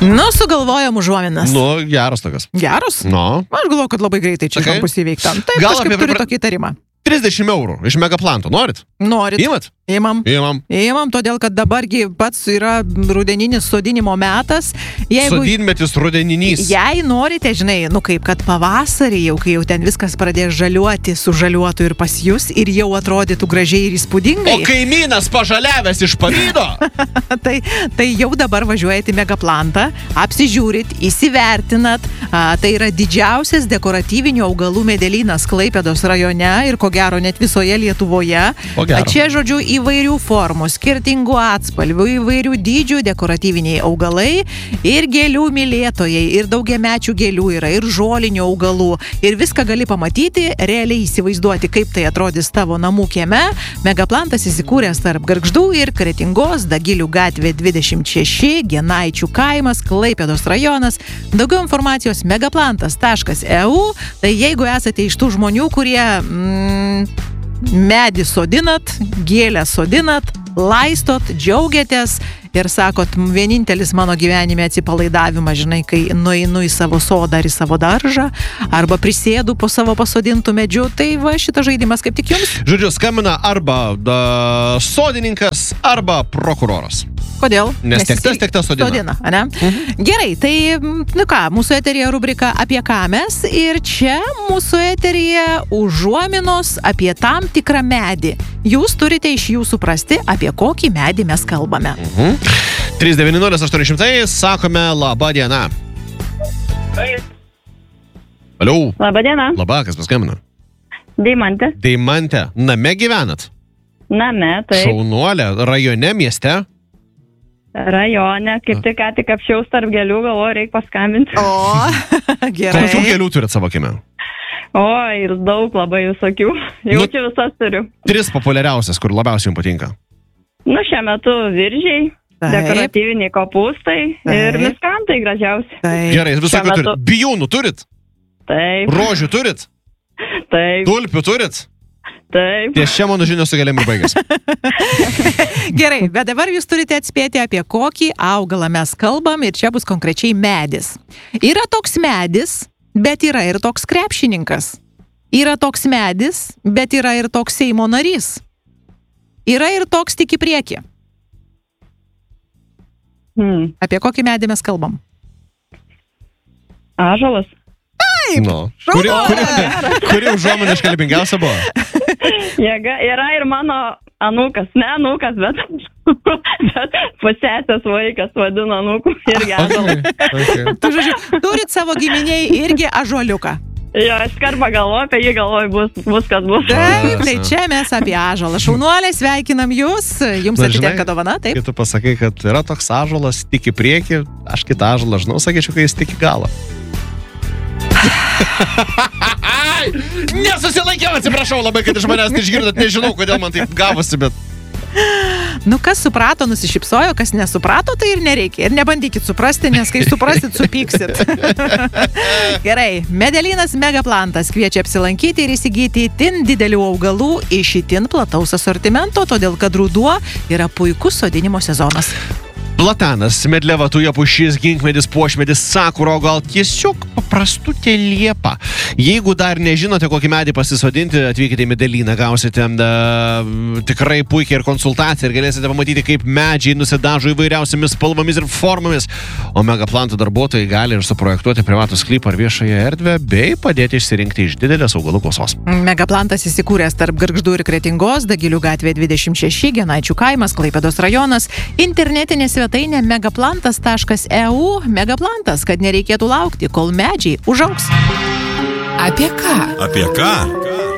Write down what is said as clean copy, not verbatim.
Nu, sugalvojam užuominas. Nu, geras tokias. Geros? Nu. Aš galvoju, kad labai greitai čia bus įveikta. Taip, Gal kažkaip apie turiu tokį įtarimą. 30 eurų iš Megaplanto, norit? Norit. Įmat? Įmam, todėl, kad dabargi pats yra rudeninis sodinimo metas. Sodinmetis rudeninys. Jei norite, žinai, kaip kad pavasarį, kai jau ten viskas pradės žaliuoti, sužaliuotų ir pas jūs, ir jau atrodytų gražiai ir įspūdingai. O kaimynas pažaliavęs iš pavydo? tai jau dabar važiuojate į Megaplantą, apsižiūrit, įsivertinat. Tai yra didžiausias dekoratyvinių augalų medelynas Klaipėdos rajone ir ko gero net visoje Lietuvoje. Čia, žodžiu, įvairių formų, skirtingų atspalvių, įvairių dydžių dekoratyviniai augalai ir gėlių mylėtojai, ir daugiamečių gėlių yra, ir žolinių augalų. Ir viską gali pamatyti, realiai įsivaizduoti, kaip tai atrodys tavo namų kieme. Megaplantas įsikūręs tarp Gargždų ir Kretingos, Dagilių gatvė 26, Genaičių kaimas, Klaipėdos rajonas. Daugiau informacijos megaplantas.eu. Tai jeigu esate iš tų žmonių, kurie medį sodinat, gėlę sodinat, laistot, džiaugiatės ir sakot, vienintelis mano gyvenime atsipalaidavimas, žinai, kai nueinu į savo sodą ar į savo daržą, arba prisėdu po savo pasodintų medžių, tai va, šitas žaidimas kaip tik jums. Žodžiu, skambina arba sodininkas, arba prokuroras. Kodėl? Nes tiek sodina, ane? Gerai, tai, mūsų eteryje rubrika Apie ką mes, ir čia mūsų eteryje užuominos apie tam tikrą medį. Jūs turite iš jų suprasti, apie kokį medį mes kalbame. 390-800, sakome labą dieną. Aliau. Labą dieną. Labą, kas paskambina? Deimantė. Deimantė, name gyvenat? Name, taip. Šaunuolė, rajone, mieste? Rajone, kaip tik apšiaus tarp gėlių, galvoju, reikia paskambinti. O, gerai. Kokių gėlių turit savo kieme? O, ir daug labai visokių. Jaučiu visas turiu. 3 populiariausias, kur labiausiai jums patinka? Šiuo metu viržiai, dekoratyviniai kopūstai ir miskantai gražiausi. Gerai, visokių turit. Bijūnų turit? Taip. Rožių turit? Taip. Tulpių turit? Taip. Ties čia mano žinios su gėlėm ir baigėsi. Gerai, bet dabar jūs turite atspėti, apie kokį augalą mes kalbam, ir čia bus konkrečiai medis. Yra toks medis, bet yra ir toks krepšininkas. Yra toks medis, bet yra ir toks Seimo narys. Yra ir toks tik į priekį. Apie kokį medį mes kalbam? Ąžuolas. Taip! Kuri užuomonė iškalbingiausia buvo? Yra ir mano anūkas, ne anūkas, bet pusėtės vaikas vadina anūkų irgi ąžuolą. Tu, žodžiu, turit savo giminiai irgi ąžuoliuką. Jo, aš kart pagalvoju apie jį, galvoju, bus kas bus. Taip, tai čia mes apie ąžuolą. Šaunuolė, sveikinam jūs, jums atitenka dovana, taip? Kai tu pasakai, kad yra toks ąžuolas tik į priekį, aš kitą ąžuolą žinau, sakyčiau, kai jis tik į galą. Nesusilaikiau, atsiprašau labai, kad iš manęs neišgirdot, nežinau, kodėl man taip gavosi, bet... Kas suprato, nusišypsojo, kas nesuprato, tai ir nereikia. Ir nebandykit suprasti, nes kai suprasit, supyksit. Gerai, medelynas Megaplantas kviečia apsilankyti ir įsigyti itin didelių augalų iš itin plataus asortimento, todėl kad ruduo yra puikus sodinimo sezonas. Platanas, medliava, tuja pušis, ginkmedis, puošmedis, sakura, gal tiesiog paprastutė liepa. Jeigu dar nežinote, kokį medį pasisodinti, atvykite į medelyną, gausite tikrai puikiai ir konsultaciją ir galėsite pamatyti, kaip medžiai nusidažo įvairiausiamis spalvomis ir formomis. O Megaplanto darbuotojai gali ir suprojektuoti privatų sklypą ar viešąją erdvę, bei padėti išsirinkti iš didelės augalų klausos. Megaplantas įsikūręs tarp Gargždų ir Kretingos, Dagilių gatvė 26, Genaičių kaimas, Klaipėdos rajonas, internetinė svetainė megaplantas.eu. Megaplantas, kad nereikėtų laukti, kol medžiai užaugs. Apie ką? Apie ką?